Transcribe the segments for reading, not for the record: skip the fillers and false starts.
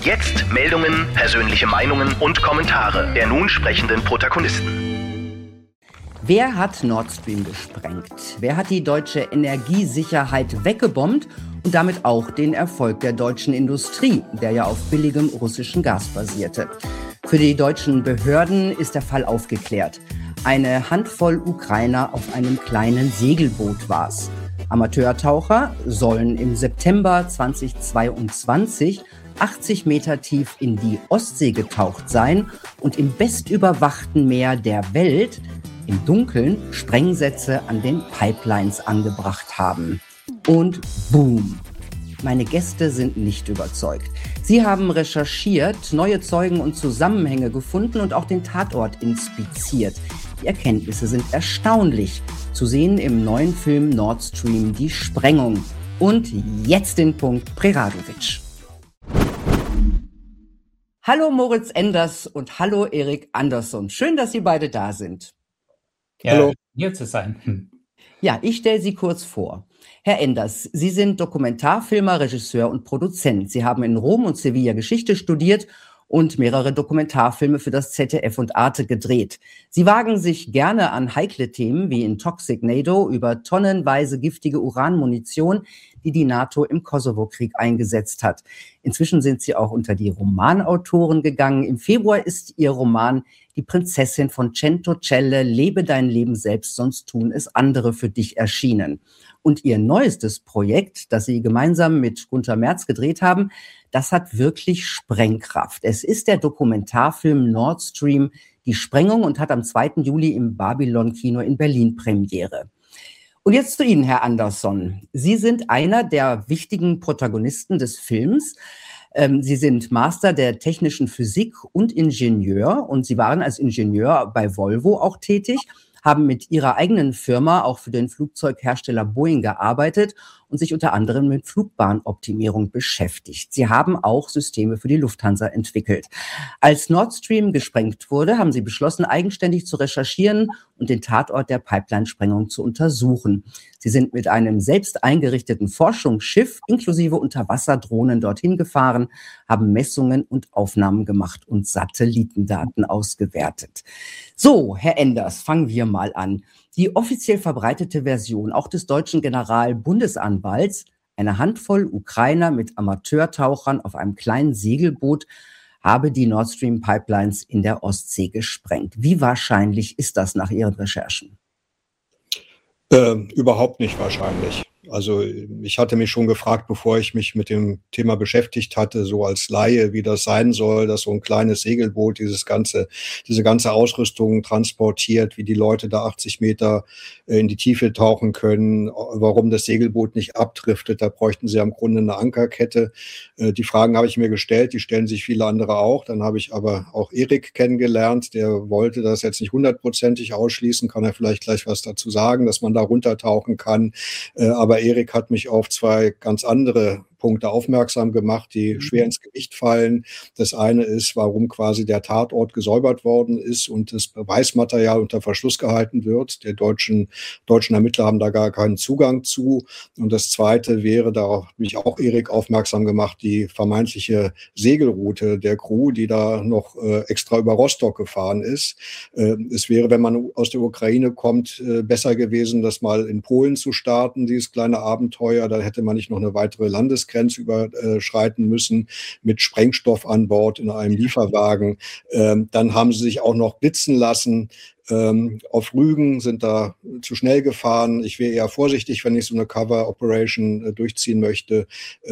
Jetzt Meldungen, persönliche Meinungen und Kommentare der nun sprechenden Protagonisten. Wer hat Nord Stream gesprengt? Wer hat die deutsche Energiesicherheit weggebombt und damit auch den Erfolg der deutschen Industrie, der ja auf billigem russischen Gas basierte? Für die deutschen Behörden ist der Fall aufgeklärt. Eine Handvoll Ukrainer auf einem kleinen Segelboot war's. Amateurtaucher sollen im September 2022 80 Meter tief in die Ostsee getaucht sein und im bestüberwachten Meer der Welt im Dunkeln Sprengsätze an den Pipelines angebracht haben. Und boom! Meine Gäste sind nicht überzeugt. Sie haben recherchiert, neue Zeugen und Zusammenhänge gefunden und auch den Tatort inspiziert. Die Erkenntnisse sind erstaunlich. Zu sehen im neuen Film Nord Stream, die Sprengung. Und jetzt den Punkt Preradovic. Hallo Moritz Enders und hallo Erik Andersson. Schön, dass Sie beide da sind. Ja, hallo. Hier zu sein. Ja, ich stelle Sie kurz vor. Herr Enders, Sie sind Dokumentarfilmer, Regisseur und Produzent. Sie haben in Rom und Sevilla Geschichte studiert und mehrere Dokumentarfilme für das ZDF und Arte gedreht. Sie wagen sich gerne an heikle Themen wie in Toxicnado über tonnenweise giftige Uranmunition, die die NATO im Kosovo-Krieg eingesetzt hat. Inzwischen sind Sie auch unter die Romanautoren gegangen. Im Februar ist Ihr Roman Die Prinzessin von Centocelle, Lebe dein Leben selbst, sonst tun es andere für dich erschienen. Und Ihr neuestes Projekt, das Sie gemeinsam mit Gunter Merz gedreht haben, das hat wirklich Sprengkraft. Es ist der Dokumentarfilm Nord Stream, die Sprengung, und hat am 2. Juli im Babylon-Kino in Berlin Premiere. Und jetzt zu Ihnen, Herr Andersson. Sie sind einer der wichtigen Protagonisten des Films. Sie sind Master der technischen Physik und Ingenieur und Sie waren als Ingenieur bei Volvo auch tätig, haben mit Ihrer eigenen Firma auch für den Flugzeughersteller Boeing gearbeitet und sich unter anderem mit Flugbahnoptimierung beschäftigt. Sie haben auch Systeme für die Lufthansa entwickelt. Als Nord Stream gesprengt wurde, haben Sie beschlossen, eigenständig zu recherchieren und den Tatort der Pipeline-Sprengung zu untersuchen. Sie sind mit einem selbst eingerichteten Forschungsschiff inklusive Unterwasserdrohnen dorthin gefahren, haben Messungen und Aufnahmen gemacht und Satellitendaten ausgewertet. So, Herr Enders, fangen wir mal an. Die offiziell verbreitete Version auch des deutschen Generalbundesanwalts, eine Handvoll Ukrainer mit Amateurtauchern auf einem kleinen Segelboot, habe die Nord Stream Pipelines in der Ostsee gesprengt. Wie wahrscheinlich ist das nach Ihren Recherchen? Überhaupt nicht wahrscheinlich. Also ich hatte mich schon gefragt, bevor ich mich mit dem Thema beschäftigt hatte, so als Laie, wie das sein soll, dass so ein kleines Segelboot diese ganze Ausrüstung transportiert, wie die Leute da 80 Meter in die Tiefe tauchen können, warum das Segelboot nicht abdriftet. Da bräuchten sie im Grunde eine Ankerkette. Die Fragen habe ich mir gestellt, die stellen sich viele andere auch. Dann habe ich aber auch Erik kennengelernt, der wollte das jetzt nicht 100%ig ausschließen, kann er vielleicht gleich was dazu sagen, dass man da runtertauchen kann. Aber Erik hat mich auf zwei ganz andere Punkte aufmerksam gemacht, die schwer ins Gewicht fallen. Das eine ist, warum quasi der Tatort gesäubert worden ist und das Beweismaterial unter Verschluss gehalten wird. Die deutschen Ermittler haben da gar keinen Zugang zu. Und das zweite wäre, da hat mich auch Erik aufmerksam gemacht, die vermeintliche Segelroute der Crew, die da noch extra über Rostock gefahren ist. Es wäre, wenn man aus der Ukraine kommt, besser gewesen, das mal in Polen zu starten, dieses kleine Abenteuer. Da hätte man nicht noch eine weitere Landesgrenze überschreiten müssen mit Sprengstoff an Bord in einem Lieferwagen. Dann haben sie sich auch noch blitzen lassen. Auf Rügen sind da zu schnell gefahren. Ich wäre eher vorsichtig, wenn ich so eine Cover-Operation durchziehen möchte.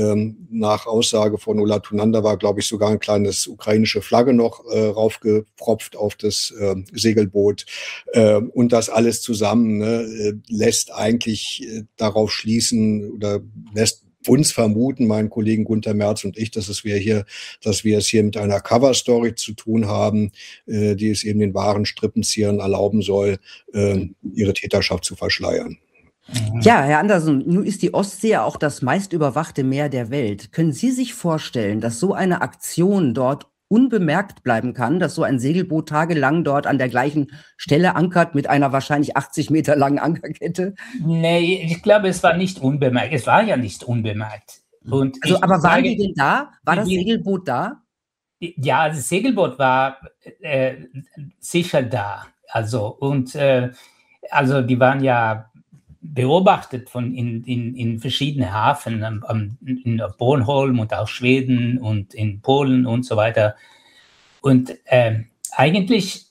Nach Aussage von Ola Tunander war, glaube ich, sogar ein kleines ukrainische Flagge noch raufgepropft auf das Segelboot. Und das alles zusammen lässt eigentlich darauf schließen oder lässt uns vermuten, meinen Kollegen Gunter Merz und ich, dass wir es hier mit einer Cover-Story zu tun haben, die es eben den wahren Strippenziehern erlauben soll, ihre Täterschaft zu verschleiern. Ja, Herr Andersson, nun ist die Ostsee ja auch das meist überwachte Meer der Welt. Können Sie sich vorstellen, dass so eine Aktion dort unbemerkt bleiben kann, dass so ein Segelboot tagelang dort an der gleichen Stelle ankert mit einer wahrscheinlich 80 Meter langen Ankerkette? Nee, ich glaube, es war nicht unbemerkt. Es war ja nicht unbemerkt. Und also, aber waren die denn da? War das Segelboot da? Ja, das Segelboot war sicher da. Also, also die waren ja beobachtet in verschiedenen Hafen, in Bornholm und auch Schweden und in Polen und so weiter. Und eigentlich,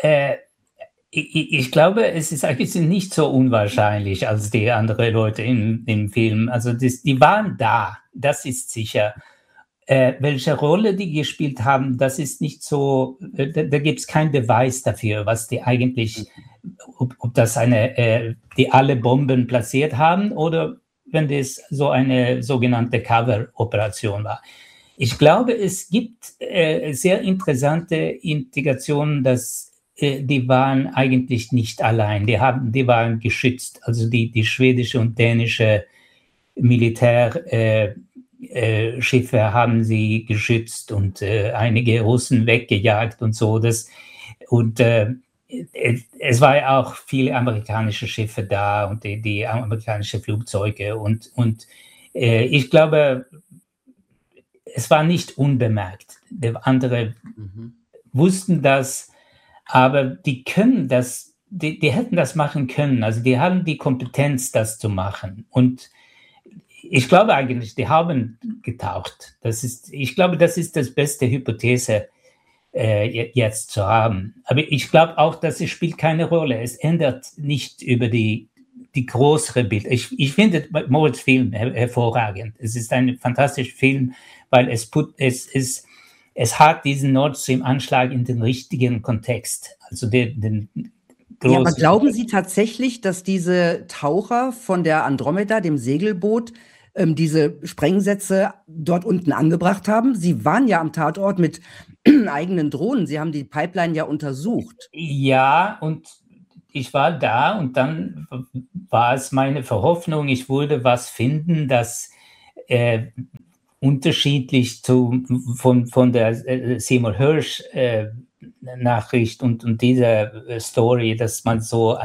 ich glaube, es ist eigentlich nicht so unwahrscheinlich als die anderen Leute im Film. Also die waren da, das ist sicher. Welche Rolle die gespielt haben, das ist nicht so, da gibt es keinen Beweis dafür, was die eigentlich, ob das die alle Bomben platziert haben oder wenn das so eine sogenannte Cover-Operation war. Ich glaube, es gibt sehr interessante Indikationen, dass die waren eigentlich nicht allein, die waren geschützt, also die schwedische und dänische Militärschiffe haben sie geschützt und einige Russen weggejagt und so. Es war ja auch viele amerikanische Schiffe da und die amerikanischen Flugzeuge und ich glaube, es war nicht unbemerkt. Die anderen wussten das, aber die können das, die hätten das machen können. Also die haben die Kompetenz, das zu machen. Und ich glaube eigentlich, die haben getaucht. Ich glaube, das ist das beste Hypothese jetzt zu haben. Aber ich glaube auch, dass es spielt keine Rolle. Es ändert nicht über die größere Bild. Ich finde Moritz' Film hervorragend. Es ist ein fantastischer Film, weil es hat diesen Nord Stream-Anschlag in den richtigen Kontext. Also den ja, aber glauben Sie tatsächlich, dass diese Taucher von der Andromeda, dem Segelboot, diese Sprengsätze dort unten angebracht haben? Sie waren ja am Tatort mit eigenen Drohnen. Sie haben die Pipeline ja untersucht. Ja, und ich war da und dann war es meine Verhoffnung, ich würde was finden, das unterschiedlich von der Seymour Hirsch Nachricht und dieser Story, dass man so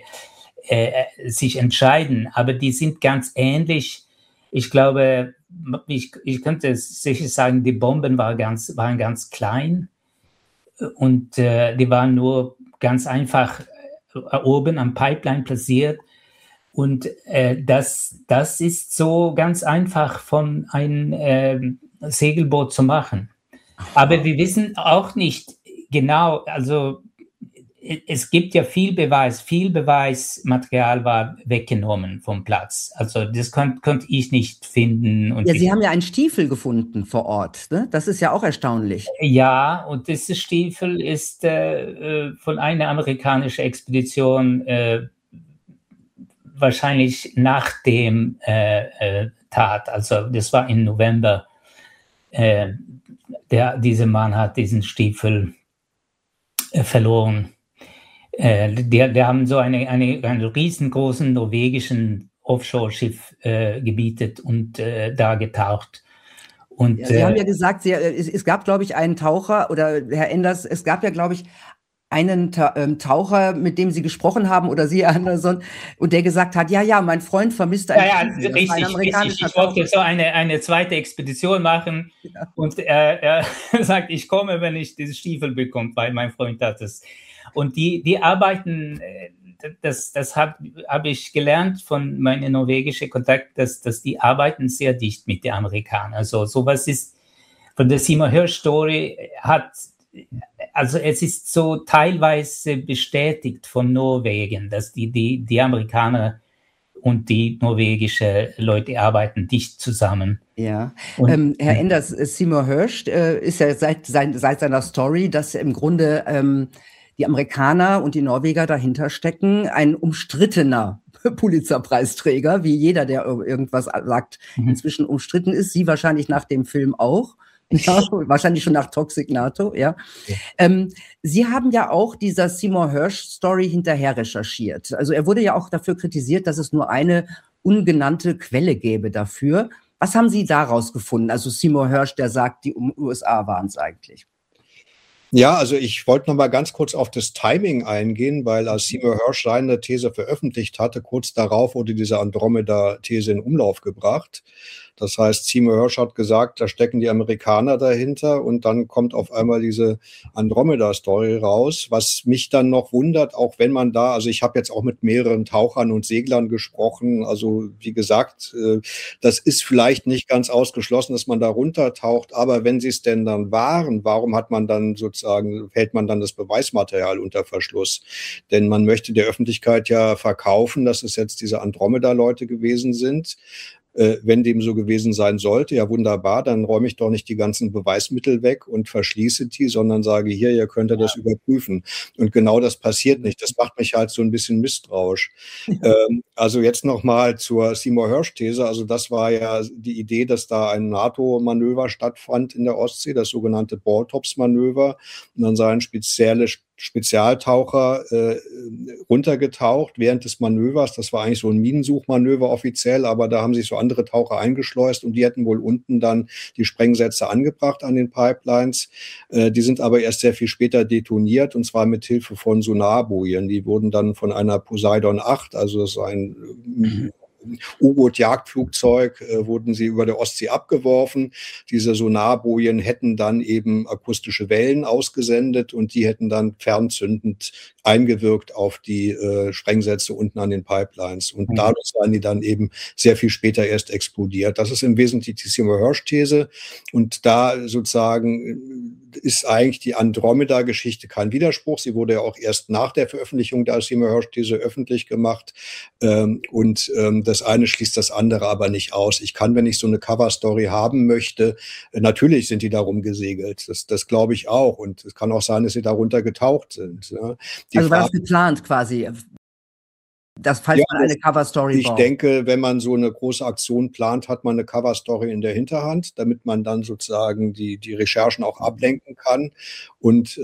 sich entscheiden, aber die sind ganz ähnlich. Ich glaube, ich könnte sicher sagen, die Bomben waren ganz klein und die waren nur ganz einfach oben am Pipeline platziert und das ist so ganz einfach von einem Segelboot zu machen. Aber wir wissen auch nicht genau, also es gibt ja viel Beweismaterial war weggenommen vom Platz. Also das konnte ich nicht finden. Und ja, Sie haben ja einen Stiefel gefunden vor Ort, ne? Das ist ja auch erstaunlich. Ja, und dieser Stiefel ist von einer amerikanischen Expedition wahrscheinlich nach dem Tat. Also das war im November. Dieser Mann hat diesen Stiefel verloren. Die haben so einen riesengroßen norwegischen Offshore-Schiff gebietet und da getaucht. Und, ja, Sie haben ja gesagt, es gab, glaube ich, einen Taucher, oder Herr Enders, es gab ja, glaube ich, einen Taucher, mit dem Sie gesprochen haben, oder Sie, Herr Anderson, und der gesagt hat, ja, mein Freund vermisst einen Stiefel. Richtig. Ich wollte so eine zweite Expedition machen und er sagt, ich komme, wenn ich diesen Stiefel bekomme, weil mein Freund hat es. Und die arbeiten, das habe ich gelernt von meinem norwegischen Kontakt, dass die arbeiten sehr dicht mit den Amerikanern. Also sowas ist von der Seymour Hirsch Story also es ist so teilweise bestätigt von Norwegen, dass die Amerikaner und die norwegische Leute arbeiten dicht zusammen. Ja, Herr Enders, Seymour Hirsch ist ja seit seiner Story, dass im Grunde die Amerikaner und die Norweger dahinter stecken, ein umstrittener Pulitzerpreisträger, wie jeder, der irgendwas sagt, inzwischen umstritten ist. Sie wahrscheinlich nach dem Film auch. Ja, wahrscheinlich schon nach Toxic NATO, ja. Sie haben ja auch dieser Seymour Hirsch-Story hinterher recherchiert. Also er wurde ja auch dafür kritisiert, dass es nur eine ungenannte Quelle gäbe dafür. Was haben Sie daraus gefunden? Also Seymour Hirsch, der sagt, die USA waren es eigentlich. Ja, also ich wollte noch mal ganz kurz auf das Timing eingehen, weil als Seymour Hirsch seine These veröffentlicht hatte, kurz darauf wurde diese Andromeda-These in Umlauf gebracht. Das heißt, Seymour Hersh hat gesagt, da stecken die Amerikaner dahinter und dann kommt auf einmal diese Andromeda-Story raus, was mich dann noch wundert, auch wenn man da, also ich habe jetzt auch mit mehreren Tauchern und Seglern gesprochen, also wie gesagt, das ist vielleicht nicht ganz ausgeschlossen, dass man da runtertaucht, aber wenn sie es denn dann waren, warum hat man dann sozusagen, hält man dann das Beweismaterial unter Verschluss? Denn man möchte der Öffentlichkeit ja verkaufen, dass es jetzt diese Andromeda-Leute gewesen sind. Wenn dem so gewesen sein sollte, ja wunderbar, dann räume ich doch nicht die ganzen Beweismittel weg und verschließe die, sondern sage, hier, ihr könnt das überprüfen. Und genau das passiert nicht. Das macht mich halt so ein bisschen misstrauisch. Also jetzt nochmal zur Seymour Hersh-These. Also das war ja die Idee, dass da ein NATO-Manöver stattfand in der Ostsee, das sogenannte Baltops-Manöver. Und dann seien Spezialtaucher runtergetaucht während des Manövers. Das war eigentlich so ein Minensuchmanöver offiziell, aber da haben sich so andere Taucher eingeschleust und die hätten wohl unten dann die Sprengsätze angebracht an den Pipelines. Die sind aber erst sehr viel später detoniert und zwar mit Hilfe von Sonarbojen. Die wurden dann von einer Poseidon 8, also das ist ein U-Boot-Jagdflugzeug, wurden sie über der Ostsee abgeworfen. Diese Sonarbojen hätten dann eben akustische Wellen ausgesendet und die hätten dann fernzündend eingewirkt auf die Sprengsätze unten an den Pipelines. Und dadurch seien die dann eben sehr viel später erst explodiert. Das ist im Wesentlichen die Seymour Hersh-These. Und da sozusagen ist eigentlich die Andromeda-Geschichte kein Widerspruch. Sie wurde ja auch erst nach der Veröffentlichung der Seymour Hersh-These öffentlich gemacht. Das eine schließt das andere aber nicht aus. Ich kann, wenn ich so eine Cover-Story haben möchte, natürlich sind die darum gesegelt. Das glaube ich auch. Und es kann auch sein, dass sie darunter getaucht sind. Ja. Also war das geplant quasi? Das, falls man eine Cover-Story braucht. Ich denke, wenn man so eine große Aktion plant, hat man eine Cover-Story in der Hinterhand, damit man dann sozusagen die Recherchen auch ablenken kann. Und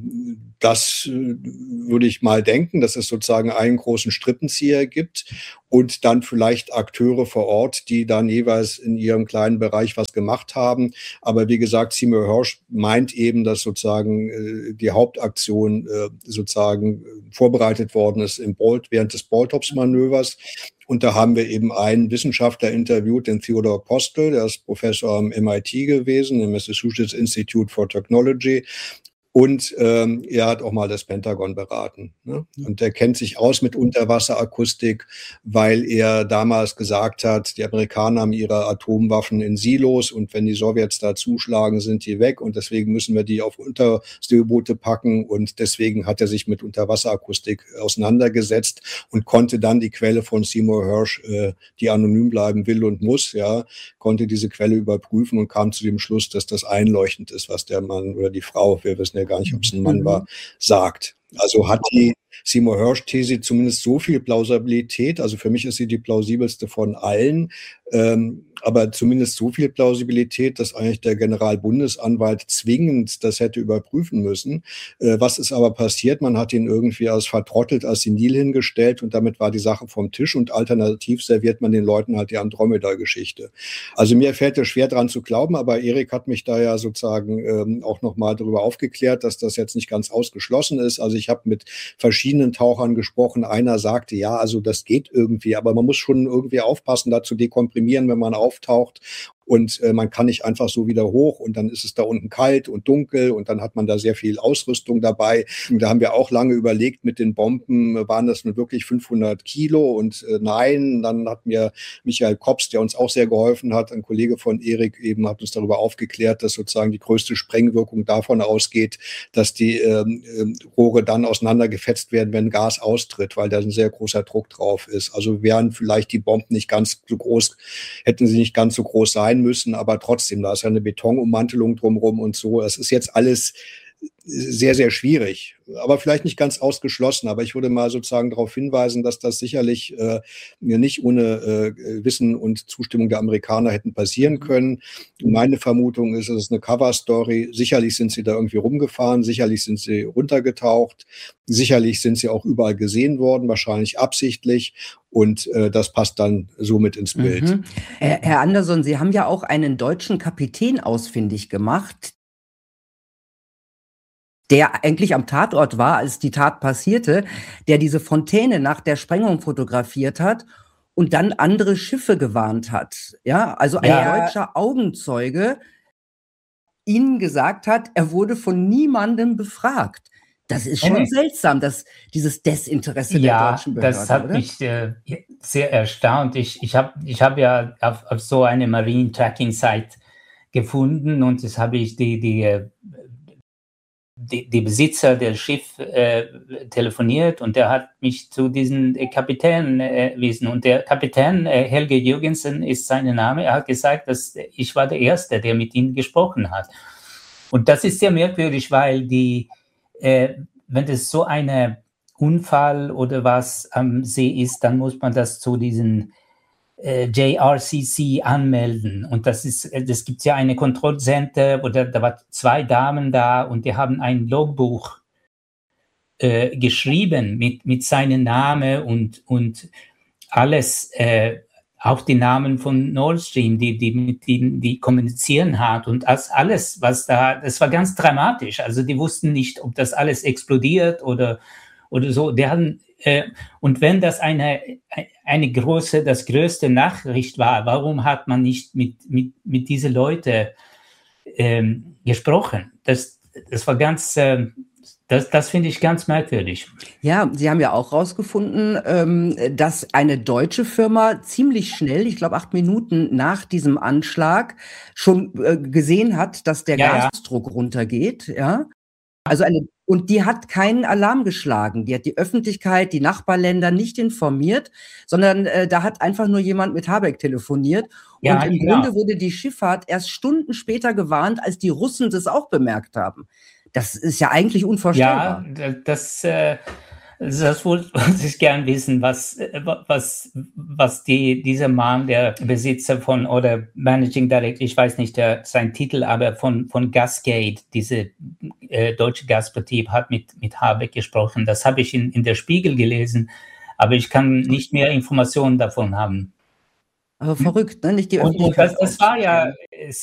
das würde ich mal denken, dass es sozusagen einen großen Strippenzieher gibt und dann vielleicht Akteure vor Ort, die dann jeweils in ihrem kleinen Bereich was gemacht haben. Aber wie gesagt, Seymour Hersh meint eben, dass sozusagen die Hauptaktion sozusagen vorbereitet worden ist während des Baltops-Manövers. Und da haben wir eben einen Wissenschaftler interviewt, den Theodore Postel, der ist Professor am MIT gewesen, im Massachusetts Institute for Technology. Und er hat auch mal das Pentagon beraten. Ne? Und er kennt sich aus mit Unterwasserakustik, weil er damals gesagt hat, die Amerikaner haben ihre Atomwaffen in Silos und wenn die Sowjets da zuschlagen, sind die weg und deswegen müssen wir die auf Unterseeboote packen und deswegen hat er sich mit Unterwasserakustik auseinandergesetzt und konnte dann die Quelle von Seymour Hersh, die anonym bleiben will und muss, ja, konnte diese Quelle überprüfen und kam zu dem Schluss, dass das einleuchtend ist, was der Mann oder die Frau, wir wissen ja gar nicht, ob es ein Mann war, sagt. Also hat die Seymour Hersh-These zumindest so viel Plausibilität, also für mich ist sie die plausibelste von allen, aber zumindest so viel Plausibilität, dass eigentlich der Generalbundesanwalt zwingend das hätte überprüfen müssen. Was ist aber passiert? Man hat ihn irgendwie als vertrottelt, als senil hingestellt und damit war die Sache vom Tisch und alternativ serviert man den Leuten halt die Andromeda-Geschichte. Also mir fällt es schwer dran zu glauben, aber Erik hat mich da ja sozusagen auch nochmal darüber aufgeklärt, dass das jetzt nicht ganz ausgeschlossen ist. Also ich habe mit verschiedenen Tauchern gesprochen. Einer sagte, ja, also das geht irgendwie, aber man muss schon irgendwie aufpassen, da zu dekomprimieren, wenn man auftaucht. Und man kann nicht einfach so wieder hoch und dann ist es da unten kalt und dunkel und dann hat man da sehr viel Ausrüstung dabei. Und da haben wir auch lange überlegt mit den Bomben, waren das nun wirklich 500 Kilo? Und nein, dann hat mir Michael Kops, der uns auch sehr geholfen hat, ein Kollege von Erik, eben hat uns darüber aufgeklärt, dass sozusagen die größte Sprengwirkung davon ausgeht, dass die Rohre dann auseinandergefetzt werden, wenn Gas austritt, weil da ein sehr großer Druck drauf ist. Also wären vielleicht die Bomben nicht ganz so groß, hätten sie nicht ganz so groß sein müssen, aber trotzdem, da ist ja eine Betonummantelung drumherum und so. Es ist jetzt alles sehr, sehr schwierig, aber vielleicht nicht ganz ausgeschlossen. Aber ich würde mal sozusagen darauf hinweisen, dass das sicherlich nicht ohne Wissen und Zustimmung der Amerikaner hätten passieren können. Meine Vermutung ist, es ist eine Cover-Story. Sicherlich sind sie da irgendwie rumgefahren, sicherlich sind sie runtergetaucht, sicherlich sind sie auch überall gesehen worden, wahrscheinlich absichtlich. Und das passt dann somit ins Bild. Herr Anderson, Sie haben ja auch einen deutschen Kapitän ausfindig gemacht, der eigentlich am Tatort war, als die Tat passierte, der diese Fontäne nach der Sprengung fotografiert hat und dann andere Schiffe gewarnt hat. Ja, also ein deutscher Augenzeuge ihnen gesagt hat, er wurde von niemandem befragt. Das ist schon seltsam, dass dieses Desinteresse der deutschen Behörden. Das hat mich sehr erstaunt. Ich hab ja auf so eine Marine Tracking Site gefunden und das habe ich die Besitzer des Schiffs telefoniert und der hat mich zu diesem Kapitän wiesen. Und der Kapitän, Helge Jürgensen ist sein Name, er hat gesagt, dass ich war der Erste, der mit ihm gesprochen hat. Und das ist sehr merkwürdig, weil wenn das so ein Unfall oder was am See ist, dann muss man das zu diesen JRCC anmelden. Und das gibt ja eine Kontrollcenter, oder da waren 2 Damen da und die haben ein Logbuch geschrieben mit seinem Namen und alles, auch die Namen von Nord Stream, die kommunizieren hat und alles, was das war ganz dramatisch. Also die wussten nicht, ob das alles explodiert oder so. Die hatten, und wenn das das größte Nachricht war, warum hat man nicht mit diesen Leuten gesprochen? Das war ganz, das finde ich ganz merkwürdig. Ja, Sie haben ja auch rausgefunden, dass eine deutsche Firma ziemlich schnell, ich glaube 8 Minuten nach diesem Anschlag, schon gesehen hat, dass der Gasdruck runtergeht. Ja, also und die hat keinen Alarm geschlagen. Die hat die Öffentlichkeit, die Nachbarländer nicht informiert, sondern da hat einfach nur jemand mit Habeck telefoniert. Und im Grunde wurde die Schifffahrt erst Stunden später gewarnt, als die Russen das auch bemerkt haben. Das ist ja eigentlich unvorstellbar. Ja, das wollte ich gern wissen, was dieser Mann, der Besitzer oder Managing Director, ich weiß nicht sein Titel, aber von Gasgate, diese deutsche Gasbetrieb, hat mit Habeck gesprochen. Das habe ich in der Spiegel gelesen, aber ich kann nicht mehr Informationen davon haben. Aber verrückt, ne? Nicht die Öffentlichkeit. Und das war ja